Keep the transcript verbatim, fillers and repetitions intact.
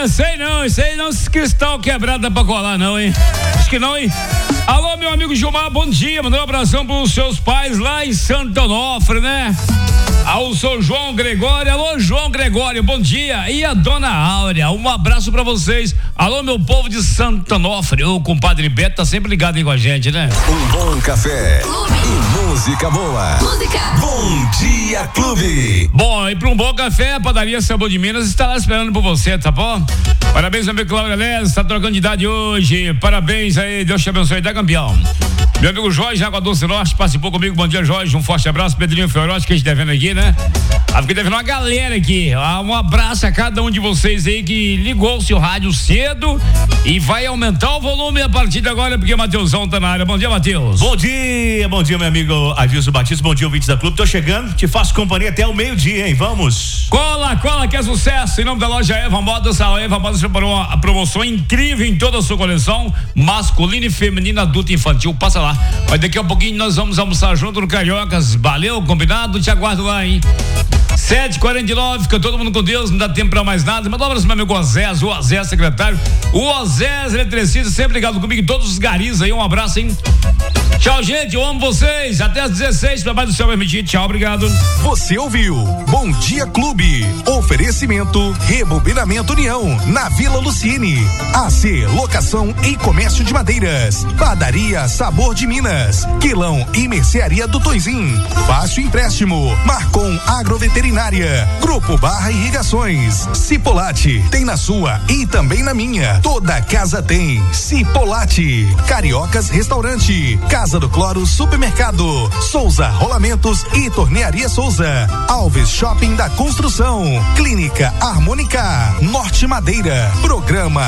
não sei não, isso aí não, esse cristal quebrado dá pra colar não, hein? Acho que não, hein? Alô, meu amigo Gilmar, bom dia, mandou um abração pros seus pais lá em Santo Onofre, né? Ao seu João Gregório, alô João Gregório, bom dia. E a dona Áurea, um abraço pra vocês. Alô, meu povo de Santo Onofre, o compadre Beto tá sempre ligado aí com a gente, né? Um bom café e música boa. Música. Bom Dia Clube. Bom, e pra um bom café, a padaria Sabor de Minas está lá esperando por você, tá bom? Parabéns, meu amigo Cláudio Lés, tá trocando de idade hoje. Parabéns aí, Deus te abençoe, tá, campeão? Meu amigo Jorge, Água Doce Norte, participou comigo. Bom dia, Jorge. Um forte abraço. Pedrinho Fiorotti, que a gente devendo aqui, né? Ah, fiquei devendo uma galera aqui. Ah, um abraço a cada um de vocês aí que ligou o seu rádio cedo e vai aumentar o volume a partir de agora, porque o Mateusão tá na área. Bom dia, Matheus. Bom dia, bom dia, meu amigo Adilson Batista. Bom dia, ouvintes da Clube. Tô chegando, te faço companhia até o meio-dia, hein? Vamos. Cola, cola, que é sucesso. Em nome da loja Eva Modas, a Eva Modas preparou uma promoção incrível em toda a sua coleção, masculina e feminina, adulta e infantil. Passa lá. Mas daqui a pouquinho nós vamos almoçar junto no Cariocas. Valeu, combinado? Te aguardo lá, hein? sete e quarenta e nove, fica todo mundo com Deus, não dá tempo pra mais nada. Manda um abraço pro meu amigo Ozés, o Ozés secretário, o Ozés eletricista, sempre ligado comigo em todos os garis aí. Um abraço, hein? Tchau, gente, eu amo vocês. Até às dezesseis, Papai do Céu permitir. Tchau, obrigado. Você ouviu Bom Dia Clube. Oferecimento Rebobinamento União, na Vila Lucine. A C Locação e Comércio de Madeiras. Padaria Sabor de Minas. Quilão e Mercearia do Tonzin. Fácil Empréstimo. Marcon Agroveterinária. Grupo Barra Irrigações. Cipolate. Tem na sua e também na minha. Toda casa tem. Cipolate. Cariocas Restaurante. Casa do Cloro Supermercado. Souza Rolamentos e Tornearia Souza. Alves Shopping da Construção. Clínica Harmônica. Norte Madeira. Programa